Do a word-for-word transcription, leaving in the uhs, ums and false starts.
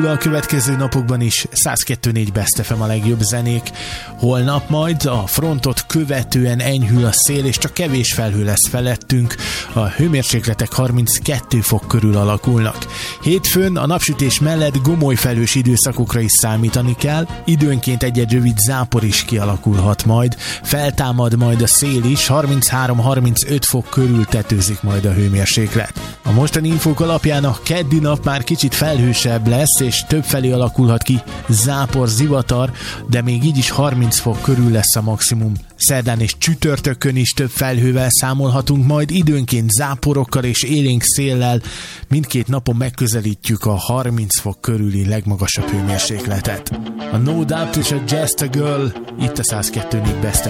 A következő napokban is száz kettő négy Best ef em a legjobb zenék. Holnap majd a frontot követően enyhül a szél, és csak kevés felhő lesz felettünk. A hőmérsékletek harminckettő fok körül alakulnak. Hétfőn a napsütés mellett gomoly felhős időszakokra is számítani kell. Időnként egy-egy rövid zápor is kialakulhat majd. Feltámad majd a szél is, harminchárom-harmincöt fok körül tetőzik majd a hőmérséklet. A mostani infók alapján a keddi nap már kicsit felhősebb lesz, és többfelé alakulhat ki zápor, zivatar, de még így is harminc fok körül lesz a maximum. Szerdán és csütörtökön is több felhővel számolhatunk, majd időnként záporokkal és élénk széllel. Mindkét napon megközelítjük a harminc fok körüli legmagasabb hőmérsékletet. A No Doubt és a Just a Girl itt a száz kettő négy Best